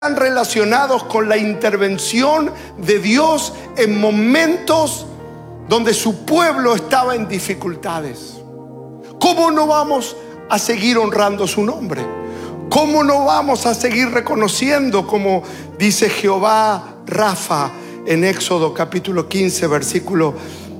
relacionados con la intervención de Dios en momentos donde su pueblo estaba en dificultades. ¿Cómo no vamos a seguir honrando su nombre? ¿Cómo no vamos a seguir reconociendo, como dice Jehová Rafa en Éxodo capítulo 15 versículo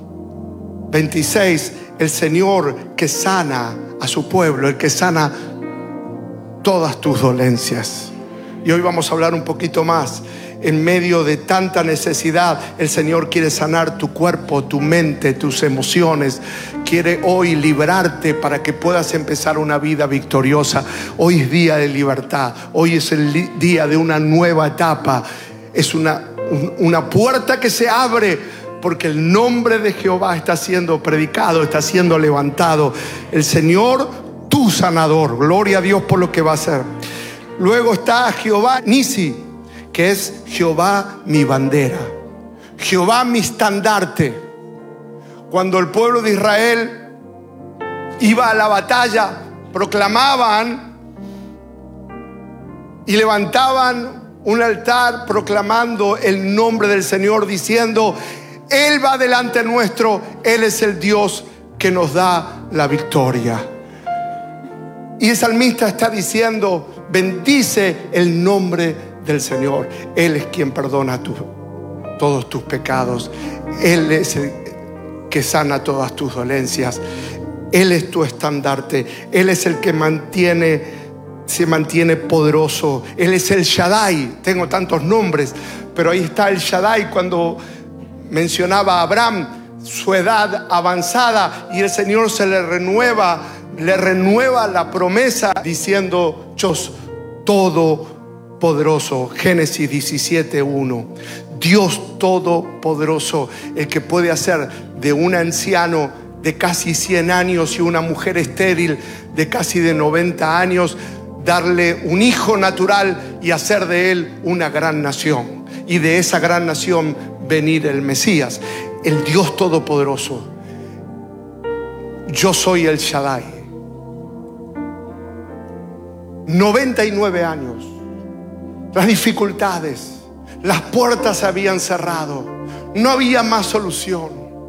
26, el Señor que sana a su pueblo, el que sana todas tus dolencias? Y hoy vamos a hablar un poquito más. En medio de tanta necesidad, el Señor quiere sanar tu cuerpo, tu mente, tus emociones. Quiere hoy librarte para que puedas empezar una vida victoriosa. Hoy es día de libertad. Hoy es el día de una nueva etapa. Es una puerta que se abre, porque el nombre de Jehová está siendo predicado, está siendo levantado. El Señor, tu sanador. Gloria a Dios por lo que va a hacer. Luego está Jehová Nisi, que es Jehová mi bandera, Jehová mi estandarte. Cuando el pueblo de Israel iba a la batalla, proclamaban y levantaban un altar proclamando el nombre del Señor, diciendo: Él va delante nuestro, Él es el Dios que nos da la victoria. Y el salmista está diciendo: bendice el nombre del Señor. Él es quien perdona todos tus pecados. Él es el que sana todas tus dolencias. Él es tu estandarte. Él es el que se mantiene poderoso. Él es el Shaddai. Tengo tantos nombres, pero ahí está el Shaddai. Cuando mencionaba a Abraham, su edad avanzada, y el Señor se le renueva la promesa diciendo: yo todopoderoso. Génesis 17:1. Dios todopoderoso, el que puede hacer de un anciano de casi 100 años y una mujer estéril de casi de 90 años, darle un hijo natural y hacer de él una gran nación, y de esa gran nación venir el Mesías, el Dios todopoderoso. Yo soy el Shaddai. 99 años, las dificultades, las puertas se habían cerrado, no había más solución.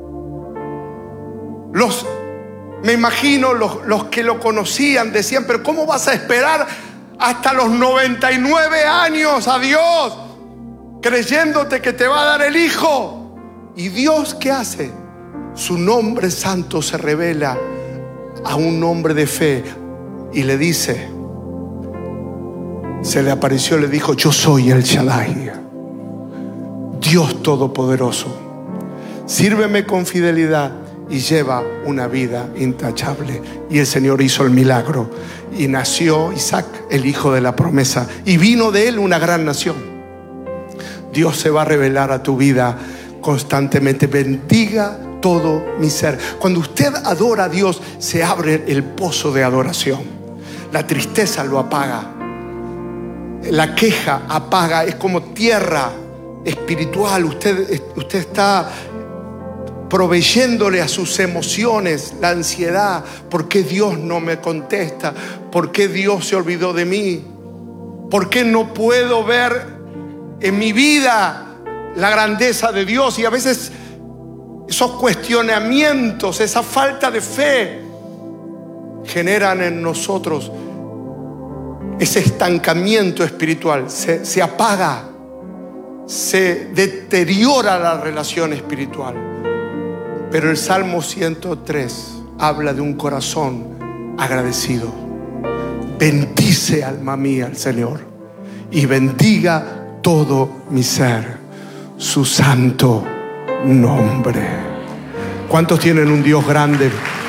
Me imagino los que lo conocían decían: pero ¿cómo vas a esperar hasta los 99 años a Dios, creyéndote que te va a dar el hijo? ¿Y Dios qué hace? Su nombre santo se revela a un hombre de fe y le dice, se le apareció y le dijo: yo soy el Shaddai, Dios todopoderoso. Sírveme con fidelidad y lleva una vida intachable. Y el Señor hizo el milagro y nació Isaac, el hijo de la promesa, y vino de él una gran nación. Dios se va a revelar a tu vida constantemente. Bendiga todo mi ser. Cuando usted adora a Dios, se abre el pozo de adoración. La tristeza lo apaga, la queja apaga. Es como tierra espiritual. Usted está proveyéndole a sus emociones la ansiedad. ¿Por qué Dios no me contesta? ¿Por qué Dios se olvidó de mí? ¿Por qué no puedo ver en mi vida la grandeza de Dios? Y a veces esos cuestionamientos, esa falta de fe, generan en nosotros ese estancamiento espiritual. Se apaga, se deteriora la relación espiritual. Pero el Salmo 103 habla de un corazón agradecido. Bendice, alma mía, al Señor, y bendiga todo mi ser su santo nombre. ¿Cuántos tienen un Dios grande?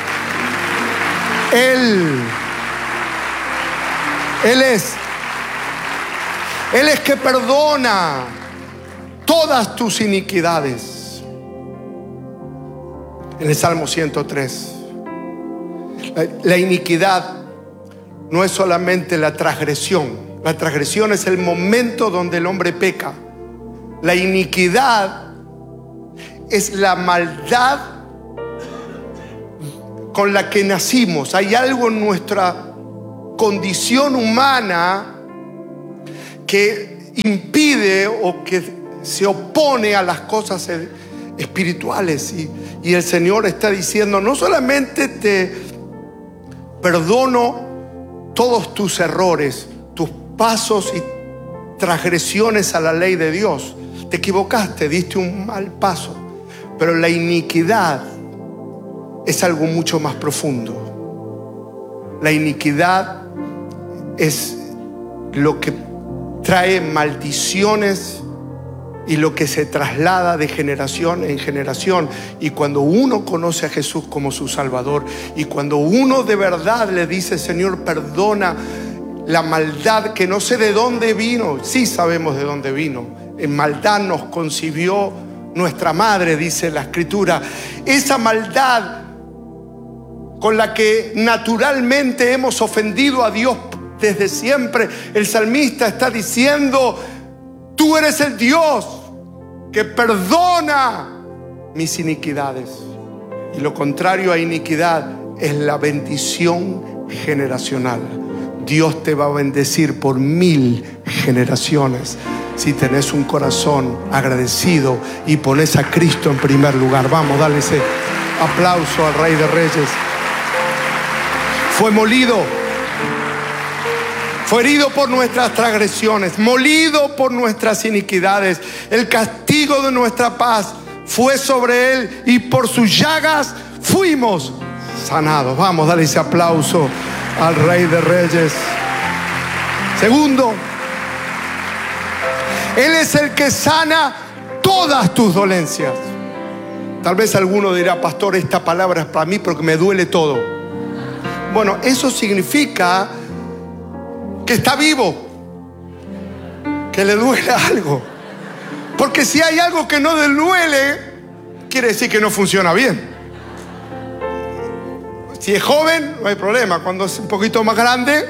Él es que perdona todas tus iniquidades. En el Salmo 103, la iniquidad no es solamente la transgresión. La transgresión es el momento donde el hombre peca. La iniquidad es la maldad con la que nacimos. Hay algo en nuestra condición humana que impide o que se opone a las cosas espirituales. Y el Señor está diciendo: no solamente te perdono todos tus errores, tus pasos y transgresiones a la ley de Dios. Te equivocaste, diste un mal paso, pero la iniquidad es algo mucho más profundo. La iniquidad es lo que trae maldiciones y lo que se traslada de generación en generación. Y cuando uno conoce a Jesús como su Salvador, y cuando uno de verdad le dice: Señor, perdona la maldad que no sé de dónde vino. Sí sabemos de dónde vino. En maldad nos concibió nuestra madre, dice la Escritura. Esa maldad con la que naturalmente hemos ofendido a Dios desde siempre. El salmista está diciendo: tú eres el Dios que perdona mis iniquidades. Y lo contrario a iniquidad es la bendición generacional. Dios te va a bendecir por 1000 generaciones si tenés un corazón agradecido y pones a Cristo en primer lugar. Vamos, dale ese aplauso al Rey de Reyes. Fue molido, fue herido por nuestras transgresiones, molido por nuestras iniquidades. El castigo de nuestra paz fue sobre él, y por sus llagas fuimos sanados. Vamos, dale ese aplauso al Rey de Reyes. Segundo, Él es el que sana todas tus dolencias. Tal vez alguno dirá: pastor, esta palabra es para mí porque me duele todo. Bueno, eso significa que está vivo, que le duele algo. Porque si hay algo que no le duele, quiere decir que no funciona bien. Si es joven, no hay problema. Cuando es un poquito más grande,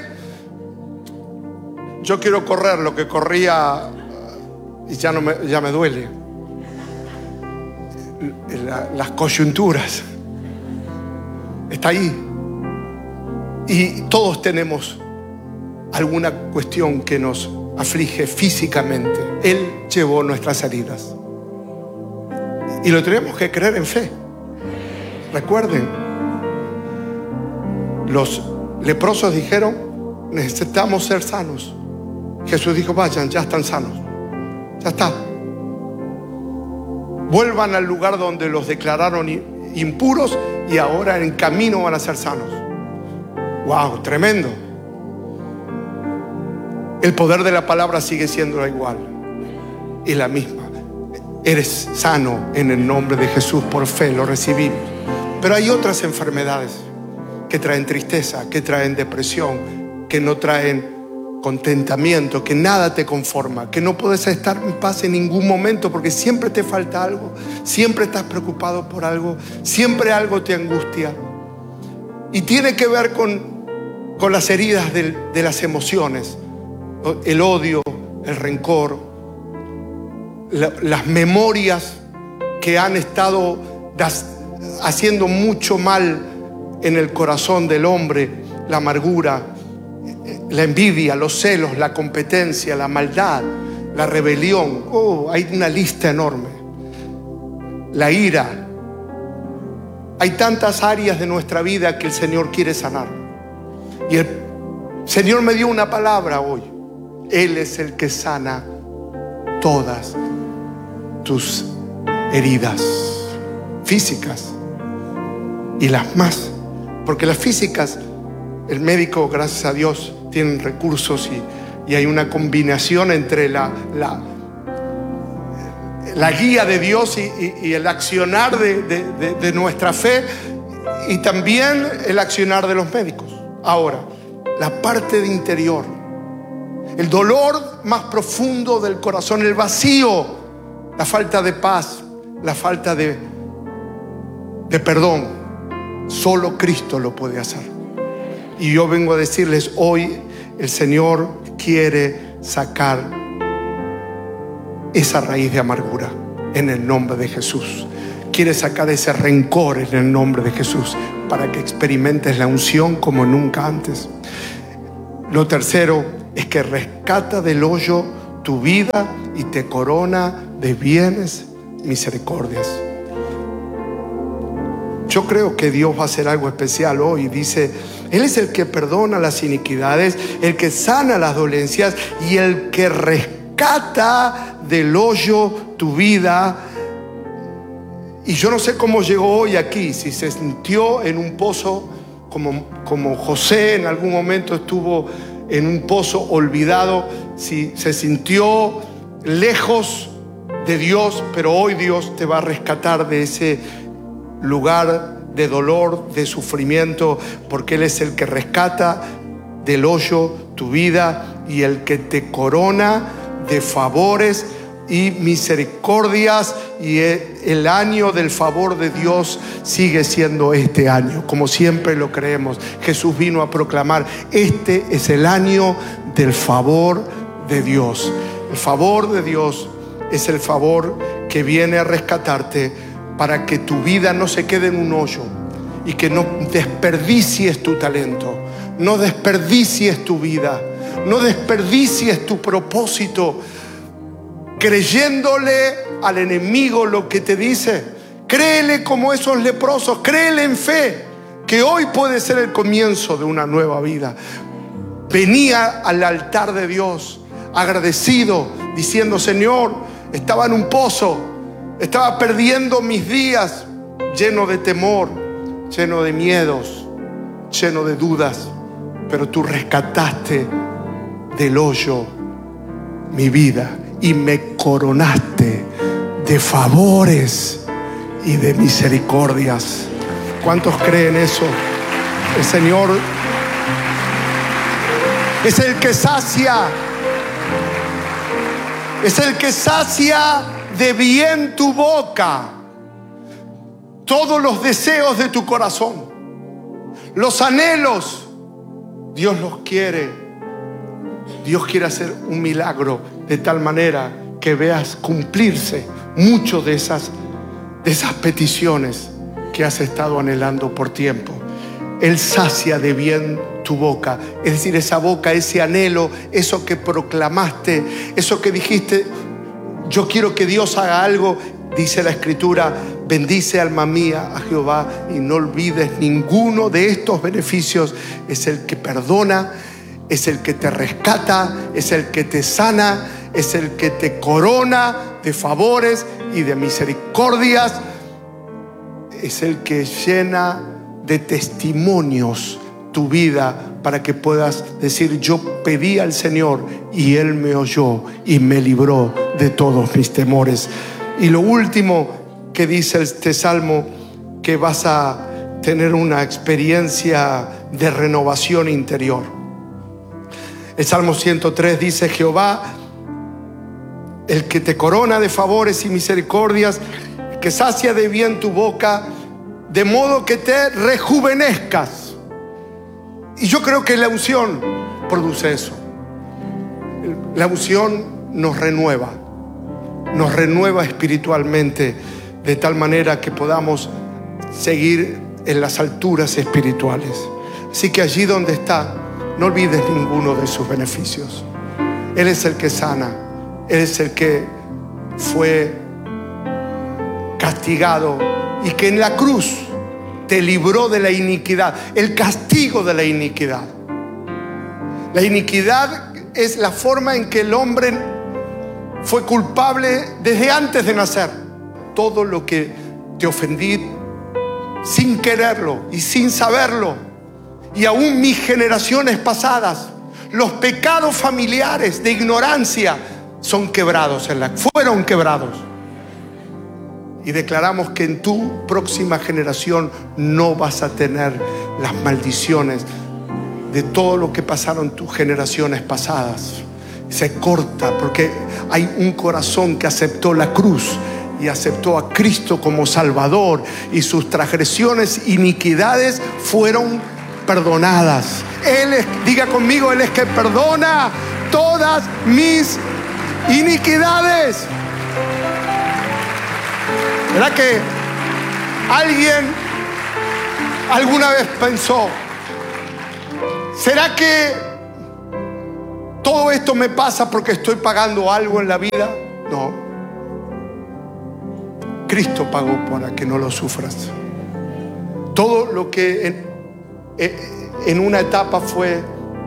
yo quiero correr lo que corría y ya me duele. Las coyunturas está ahí. Y todos tenemos alguna cuestión que nos aflige físicamente. Él llevó nuestras heridas y lo tenemos que creer en fe. Recuerden, los leprosos dijeron: necesitamos ser sanos. Jesús dijo: vayan, ya están sanos, ya está. Vuelvan al lugar donde los declararon impuros y ahora en camino van a ser sanos. Wow, tremendo. El poder de la palabra sigue siendo igual y la misma. Eres sano en el nombre de Jesús, por fe lo recibimos. Pero hay otras enfermedades que traen tristeza, que traen depresión, que no traen contentamiento, que nada te conforma, que no puedes estar en paz en ningún momento porque siempre te falta algo, siempre estás preocupado por algo, siempre algo te angustia. Y tiene que ver con las heridas de las emociones, el odio, el rencor, las memorias que han estado haciendo mucho mal en el corazón del hombre, la amargura, la envidia, los celos, la competencia, la maldad, la rebelión. Hay una lista enorme. La ira. Hay tantas áreas de nuestra vida que el Señor quiere sanar. Y el Señor me dio una palabra hoy. Él es el que sana todas tus heridas físicas y las más. Porque las físicas, el médico, gracias a Dios, tiene recursos y hay una combinación entre la guía de Dios y el accionar de nuestra fe, y también el accionar de los médicos. Ahora, la parte de interior, el dolor más profundo del corazón, el vacío, la falta de paz, la falta de perdón, solo Cristo lo puede hacer. Y yo vengo a decirles hoy: el Señor quiere sacar esa raíz de amargura en el nombre de Jesús. Quiere sacar ese rencor en el nombre de Jesús para que experimentes la unción como nunca antes. Lo tercero es que rescata del hoyo tu vida y te corona de bienes, misericordias. Yo creo que Dios va a hacer algo especial hoy. Dice, Él es el que perdona las iniquidades, el que sana las dolencias y el que rescata del hoyo tu vida. Y yo no sé cómo llegó hoy aquí, si se sintió en un pozo como José en algún momento estuvo en un pozo olvidado, si se sintió lejos de Dios, pero hoy Dios te va a rescatar de ese lugar de dolor, de sufrimiento, porque Él es el que rescata del hoyo tu vida y el que te corona de favores y misericordias. Y el año del favor de Dios sigue siendo este año, como siempre lo creemos. Jesús vino a proclamar: este es el año del favor de Dios. El favor de Dios es el favor que viene a rescatarte para que tu vida no se quede en un hoyo y que no desperdicies tu talento, no desperdicies tu vida, no desperdicies tu propósito creyéndole al enemigo lo que te dice. Créele como esos leprosos, créele en fe que hoy puede ser el comienzo de una nueva vida. Venía al altar de Dios agradecido, diciendo: Señor, estaba en un pozo, estaba perdiendo mis días, lleno de temor, lleno de miedos, lleno de dudas, pero tú rescataste del hoyo mi vida y me coronaste de favores y de misericordias. ¿Cuántos creen eso? El Señor es el que sacia, es el que sacia de bien tu boca, todos los deseos de tu corazón, los anhelos. Dios los quiere. Dios quiere hacer un milagro de tal manera que veas cumplirse muchas de esas peticiones que has estado anhelando por tiempo. Él sacia de bien tu boca, es decir, esa boca, ese anhelo, eso que proclamaste, eso que dijiste: yo quiero que Dios haga algo. Dice la Escritura: bendice, alma mía, a Jehová y no olvides ninguno de estos beneficios. Es el que perdona, es el que te rescata, es el que te sana, es el que te corona de favores y de misericordias. Es el que llena de testimonios tu vida para que puedas decir: yo pedí al Señor y Él me oyó y me libró de todos mis temores. Y lo último que dice este salmo, que vas a tener una experiencia de renovación interior. El Salmo 103 dice: Jehová, el que te corona de favores y misericordias, el que sacia de bien tu boca, de modo que te rejuvenezcas. Y yo creo que la unción produce eso. La unción nos renueva espiritualmente, de tal manera que podamos seguir en las alturas espirituales. Así que allí donde está, no olvides ninguno de sus beneficios. Él es el que sana, Él es el que fue castigado y que en la cruz te libró de la iniquidad, el castigo de la iniquidad. La iniquidad es la forma en que el hombre fue culpable desde antes de nacer. Todo lo que te ofendí sin quererlo y sin saberlo, y aún mis generaciones pasadas, los pecados familiares de ignorancia son quebrados, fueron quebrados. Y declaramos que en tu próxima generación no vas a tener las maldiciones de todo lo que pasaron tus generaciones pasadas. Se corta porque hay un corazón que aceptó la cruz y aceptó a Cristo como Salvador, y sus transgresiones, iniquidades fueron perdonadas. Él es, diga conmigo, Él es que perdona todas mis iniquidades. ¿Verdad que alguien alguna vez pensó: ¿será que todo esto me pasa porque estoy pagando algo en la vida. No. Cristo pagó para que no lo sufras. Todo lo que en una etapa fue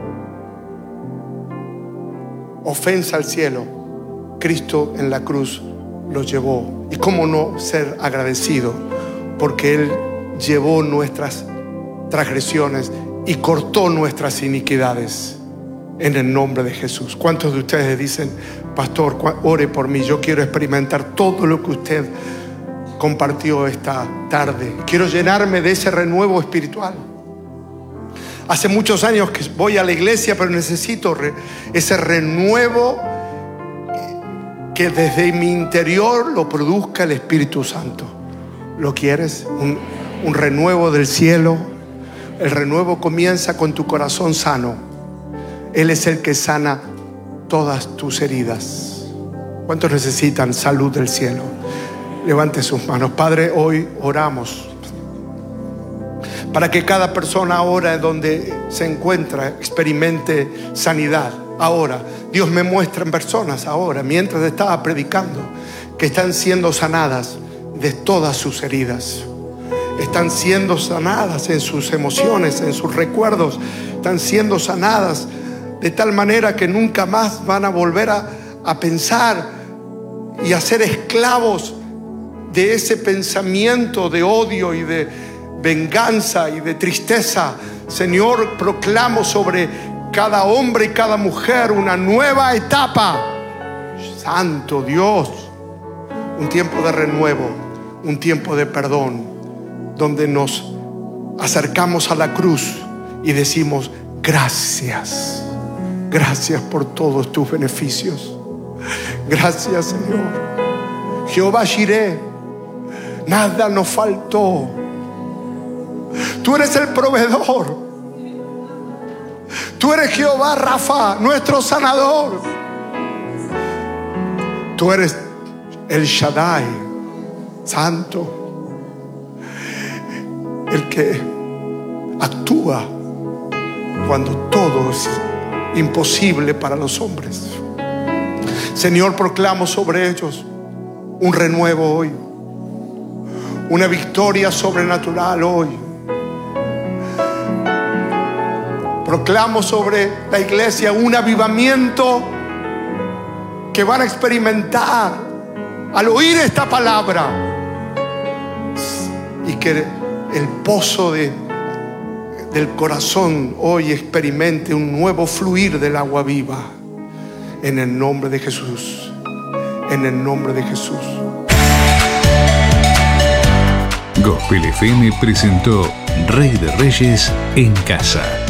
ofensa al cielo, Cristo en la cruz lo llevó. Y cómo no ser agradecido, porque Él llevó nuestras transgresiones y cortó nuestras iniquidades en el nombre de Jesús. ¿Cuántos de ustedes dicen: pastor, ore por mí, yo quiero experimentar todo lo que usted compartió esta tarde, quiero llenarme de ese renuevo espiritual? Hace muchos años que voy a la iglesia, pero necesito ese renuevo que desde mi interior lo produzca el Espíritu Santo. ¿Lo quieres? Un renuevo del cielo. El renuevo comienza con tu corazón sano. Él es el que sana todas tus heridas. ¿Cuántos necesitan salud del cielo? Levante sus manos. Padre, hoy oramos para que cada persona ahora donde se encuentra experimente sanidad. Ahora, Dios me muestra en personas ahora, mientras estaba predicando, que están siendo sanadas de todas sus heridas. Están siendo sanadas en sus emociones, en sus recuerdos. Están siendo sanadas de tal manera que nunca más van a volver a pensar y a ser esclavos de ese pensamiento de odio y de venganza y de tristeza. Señor, proclamo sobre cada hombre y cada mujer una nueva etapa. Santo Dios, un tiempo de renuevo, un tiempo de perdón, donde nos acercamos a la cruz y decimos: gracias, gracias por todos tus beneficios. Gracias, Señor. Jehová Jireh, nada nos faltó. Tú eres el proveedor. Tú eres Jehová Rafa, nuestro sanador. Tú eres el Shaddai, santo, el que actúa cuando todo es imposible para los hombres. Señor, proclamo sobre ellos un renuevo hoy, una victoria sobrenatural hoy. Proclamo sobre la iglesia un avivamiento que van a experimentar al oír esta palabra, y que el pozo del corazón hoy experimente un nuevo fluir del agua viva. En el nombre de Jesús. En el nombre de Jesús. Gospel FM presentó Rey de Reyes en Casa.